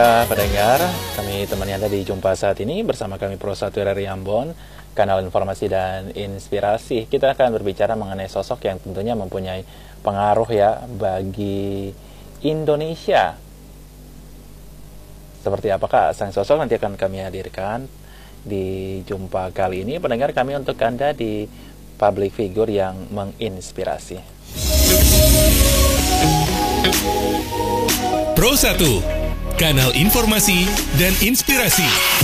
Pendengar, kami temani Anda di Jumpa saat ini bersama kami Pro 1 RRI Ambon, kanal informasi dan inspirasi. Kita akan berbicara mengenai sosok yang tentunya mempunyai pengaruh ya bagi Indonesia. Seperti apakah sang sosok nanti akan kami hadirkan di Jumpa kali ini. Pendengar, kami untuk Anda di public figure yang menginspirasi. Pro 1, kanal informasi dan inspirasi.